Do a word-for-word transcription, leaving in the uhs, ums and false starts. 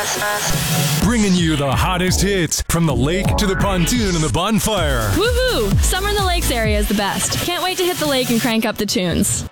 Bringing you the hottest hits from the lake to the pontoon and the bonfire. Woohoo! Summer in the Lakes area is the best. Can't wait to hit the lake and crank up the tunes.